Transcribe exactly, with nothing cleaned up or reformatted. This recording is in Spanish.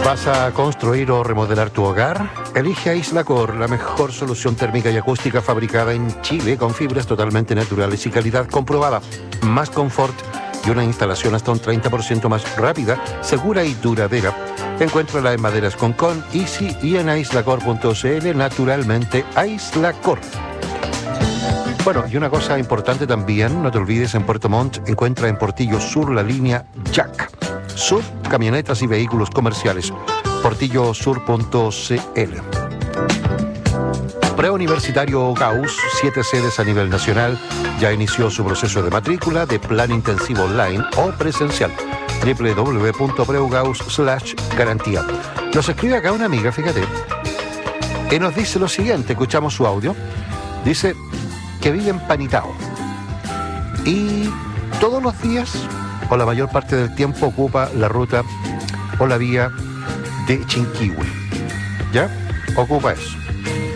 ¿Vas a construir o remodelar tu hogar? Elige Aislacor, la mejor solución térmica y acústica fabricada en Chile con fibras totalmente naturales y calidad comprobada. Más confort y una instalación hasta un treinta por ciento más rápida, segura y duradera. Encuéntrala en Maderas Concón, Easy y en aislacor punto c l, naturalmente Aislacor. Bueno, y una cosa importante también, no te olvides, en Puerto Montt encuentra en Portillo Sur la línea Jack. Sur, camionetas y vehículos comerciales. portillo sur punto c l. Preuniversitario Gauss, siete sedes a nivel nacional, ya inició su proceso de matrícula de plan intensivo online o presencial. doble u doble u doble u punto preugauss slash garantía. Nos escribe acá una amiga, fíjate, y nos dice lo siguiente, escuchamos su audio. Dice que vive en Panitao y todos los días o la mayor parte del tiempo ocupa la ruta o la vía de Chinquihue. ¿Ya? Ocupa eso.